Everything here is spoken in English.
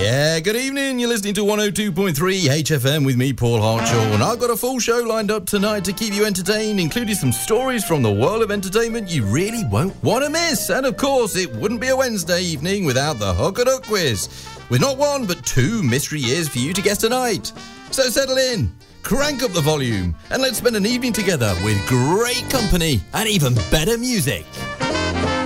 Yeah, good evening. You're listening to 102.3 HFM with me, Paul Hartshaw, and I've got a full show lined up tonight to keep you entertained, including some stories from the world of entertainment you really won't want to miss. And of course, it wouldn't be a Wednesday evening without the Hook a Duck quiz, with not one but two mystery years for you to guess tonight. So settle in, crank up the volume, and let's spend an evening together with great company and even better music.